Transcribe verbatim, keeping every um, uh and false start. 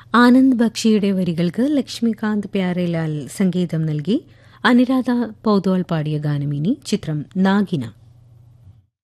ആനന്ദ് ബക്ഷിയുടെ വരികൾക്ക് ലക്ഷ്മികാന്ത് പ്യാരേലാൽ സംഗീതം നൽകി അനുരാധ പൗദ്വാൾ പാടിയ ഗാനമിനി. ചിത്രം നാഗിന.